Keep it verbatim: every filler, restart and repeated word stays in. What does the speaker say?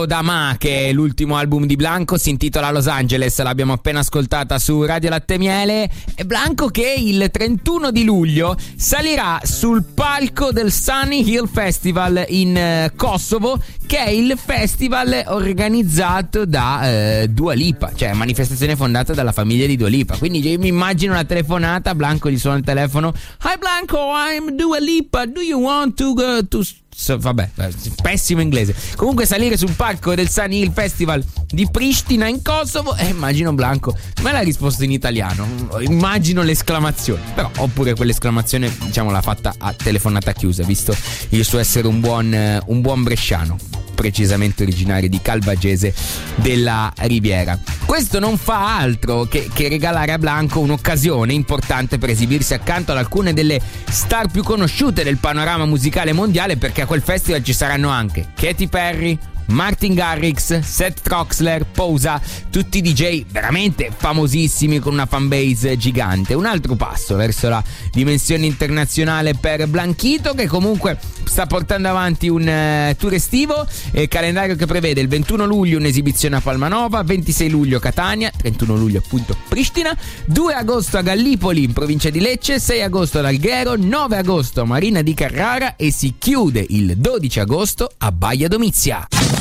Dama, che è l'ultimo album di Blanco, si intitola Los Angeles, l'abbiamo appena ascoltata su Radio Latte Miele. E Blanco che il trentuno di luglio salirà sul palco del Sunny Hill Festival in eh, Kosovo, che è il festival organizzato da eh, Dua Lipa, cioè manifestazione fondata dalla famiglia di Dua Lipa. Quindi io mi immagino una telefonata, Blanco gli suona il telefono: Hi Blanco, I'm Dua Lipa, do you want to go to... So, vabbè, pessimo inglese. Comunque salire sul palco del Sunny Hill Festival di Pristina in Kosovo, e eh, immagino Blanco, me l'ha risposto in italiano, immagino l'esclamazione, però oppure quell'esclamazione diciamo l'ha fatta a telefonata chiusa, visto il suo essere un buon, un buon bresciano, precisamente originario di Calvagese della Riviera. Questo non fa altro che, che regalare a Blanco un'occasione importante per esibirsi accanto ad alcune delle star più conosciute del panorama musicale mondiale, perché a quel festival ci saranno anche Katy Perry, Martin Garrix, Seth Troxler, Pousa, tutti D J veramente famosissimi con una fanbase gigante. Un altro passo verso la dimensione internazionale per Blanchito, che comunque sta portando avanti un uh, tour estivo, eh, calendario che prevede il ventuno luglio un'esibizione a Palmanova, ventisei luglio Catania, trentuno luglio appunto Pristina, due agosto a Gallipoli in provincia di Lecce, sei agosto ad Alghero, nove agosto a Marina di Carrara e si chiude il dodici agosto a Baia Domizia.